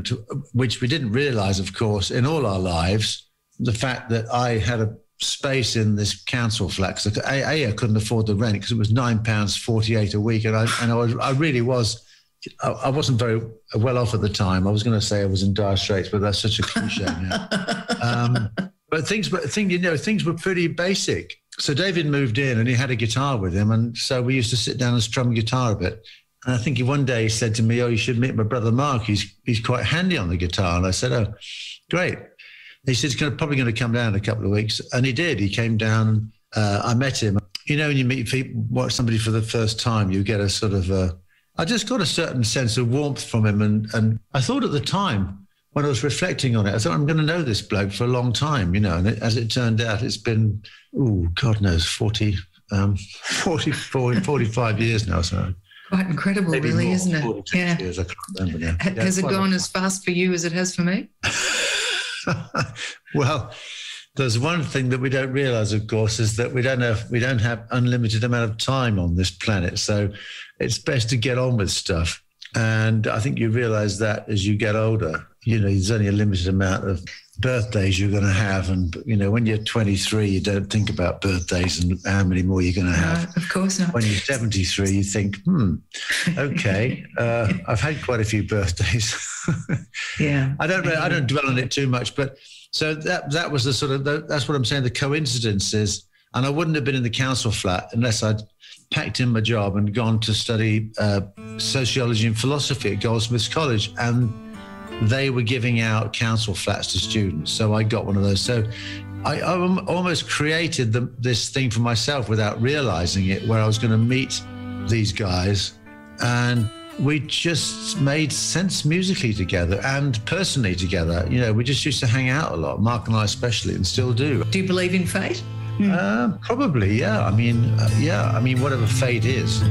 moment, which we didn't realize, of course, in all our lives, the fact that I had a space in this council flat, because I couldn't afford the rent because it was £9.48 a week. And I really was, I wasn't very well off at the time. I was going to say I was in dire straits, but that's such a cliche now. But things were pretty basic. So David moved in and he had a guitar with him. And so we used to sit down and strum guitar a bit. And I think one day he said to me, "Oh, you should meet my brother Mark. He's quite handy on the guitar." And I said, "Oh, great." He said he's probably going to come down in a couple of weeks. And he did. He came down. I met him. You know, when you meet somebody for the first time, you get a sort of I just got a certain sense of warmth from him. And I thought at the time, when I was reflecting on it, I thought, I'm going to know this bloke for a long time, you know. And as it turned out, it's been, God knows, 45 years now. So quite incredible, maybe really, more, isn't it? 46 years, I can't remember now. Has it gone as fast for you as it has for me? Well, there's one thing that we don't realize, of course, is that we don't have unlimited amount of time on this planet. So it's best to get on with stuff. And I think you realize that as you get older, you know, there's only a limited amount of birthdays you're going to have. And, you know, when you're 23, you don't think about birthdays and how many more you're going to have. No, of course not. When you're 73, you think, okay, I've had quite a few birthdays. Yeah. I don't dwell on it too much, but so that was the sort of, that's what I'm saying, the coincidences. And I wouldn't have been in the council flat unless I'd packed in my job and gone to study sociology and philosophy at Goldsmiths College. And they were giving out council flats to students. So I got one of those. So I almost created this thing for myself without realizing it, where I was going to meet these guys. And we just made sense musically together and personally together. You know, we just used to hang out a lot, Mark and I especially, and still do. Do you believe in fate? Probably, yeah. I mean, whatever fate is.